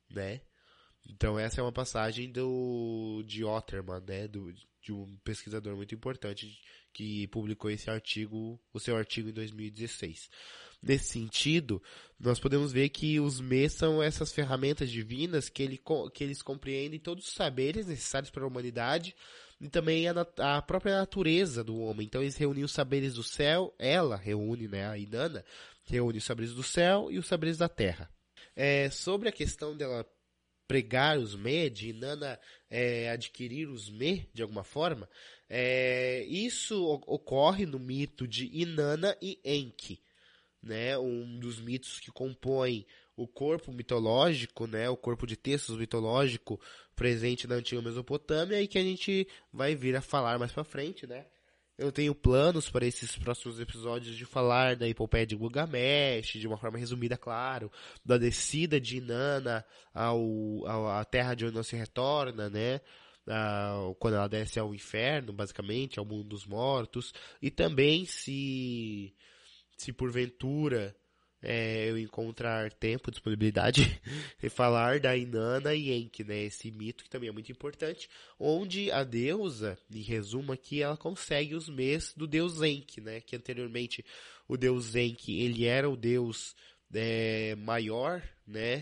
né? Então essa é uma passagem de Otterman, né? De um pesquisador muito importante que publicou o seu artigo em 2016. Nesse sentido, nós podemos ver que os Mê são essas ferramentas divinas que eles compreendem todos os saberes necessários para a humanidade e também a própria natureza do homem. Então eles reúnem os saberes do céu, ela reúne, né, a Inanna, reúne os saberes do céu e os saberes da terra. Sobre a questão dela pregar os Mê, de Inanna adquirir os Mê, de alguma forma, isso ocorre no mito de Inanna e Enki, né, um dos mitos que compõem o corpo mitológico, né, o corpo de textos mitológico presente na antiga Mesopotâmia e que a gente vai vir a falar mais pra frente, né. Eu tenho planos para esses próximos episódios de falar da epopeia de Gilgamesh, de uma forma resumida, claro, da descida de Inanna à terra de onde não se retorna, né, quando ela desce ao inferno, basicamente, ao mundo dos mortos, e também se porventura eu encontrar tempo, disponibilidade, e falar da Inanna e Enki, né? Esse mito que também é muito importante, onde a deusa, em resumo aqui, ela consegue os Mês do deus Enki, né? Que anteriormente o deus Enki, ele era o deus maior, né?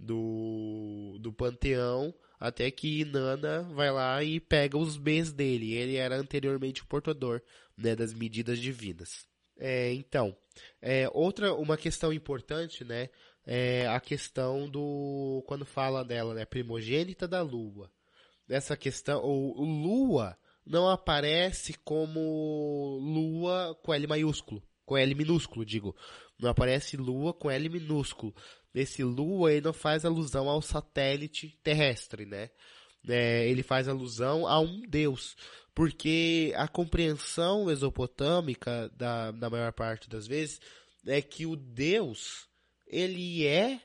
Do panteão, até que Inanna vai lá e pega os Mês dele. Ele era anteriormente o portador, né? Das medidas divinas. Então, uma questão importante, né, é a questão quando fala dela, né, primogênita da Lua. Essa questão, o Lua não aparece como Lua com L maiúsculo, com L minúsculo, digo. Não aparece Lua com L minúsculo. Esse Lua, ele não faz alusão ao satélite terrestre, né? Ele faz alusão a um deus, porque a compreensão mesopotâmica da maior parte das vezes é que o deus ele é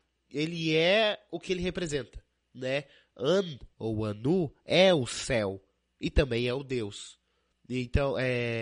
o que ele representa, né? An ou Anu é o céu e também é o deus. Então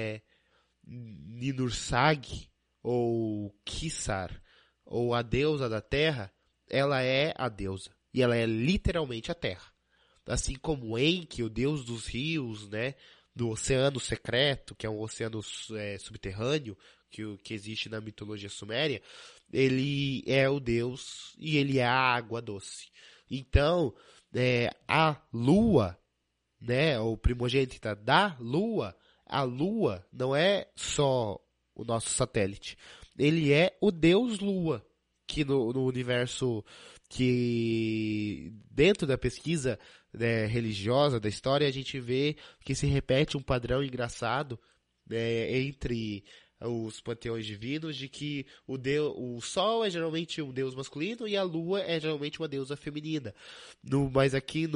Ninursag ou Kissar ou a deusa da terra, ela é a deusa e ela é literalmente a terra. Assim como Enki, o deus dos rios, né, do oceano secreto, que é um oceano subterrâneo, que existe na mitologia suméria, ele é o deus e ele é a água doce. Então, a lua, né, o primogênita da lua, a lua não é só o nosso satélite. Ele é o deus lua, que no universo, que dentro da pesquisa, né, religiosa da história, a gente vê que se repete um padrão engraçado, né, entre os panteões divinos, de que o Sol é geralmente um deus masculino e a Lua é geralmente uma deusa feminina. Mas aqui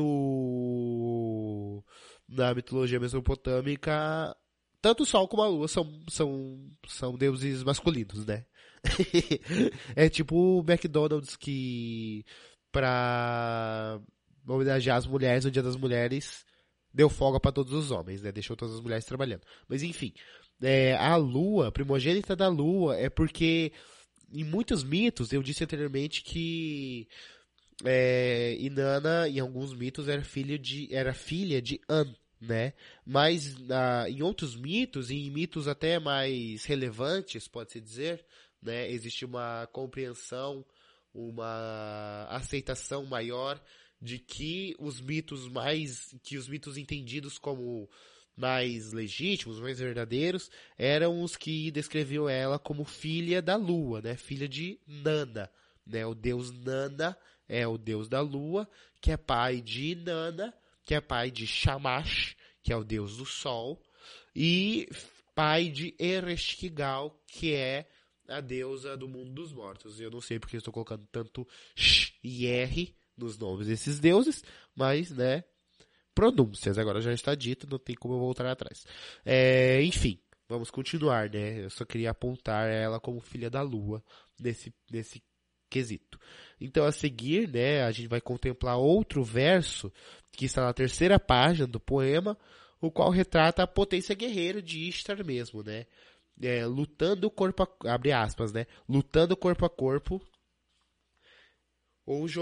na mitologia mesopotâmica, tanto o Sol como a Lua são deuses masculinos, né? É tipo o McDonald's, que pra homenagear as mulheres no Dia das Mulheres deu folga pra todos os homens, né? Deixou todas as mulheres trabalhando. Mas enfim, a Lua, a primogênita da Lua, é porque em muitos mitos, eu disse anteriormente que Inanna, em alguns mitos, era filha de An, né? Mas em outros mitos, e em mitos até mais relevantes, pode-se dizer, né, existe uma compreensão, uma aceitação maior de que os mitos entendidos como mais legítimos, mais verdadeiros, eram os que descreviam ela como filha da lua, né, filha de Nana, né, o deus Nana é o deus da lua, que é pai de Inanna, que é pai de Shamash, que é o deus do sol, e pai de Ereshkigal, que é a deusa do mundo dos mortos. Eu não sei porque eu estou colocando tanto Sh e R nos nomes desses deuses, mas, né, pronúncias, agora já está dito, não tem como eu voltar atrás. Enfim, vamos continuar, né, eu só queria apontar ela como filha da lua nesse quesito. Então, a seguir, né, a gente vai contemplar outro verso que está na terceira página do poema, o qual retrata a potência guerreira de Ishtar mesmo, né, lutando corpo a, abre aspas, né, lutando corpo a corpo ou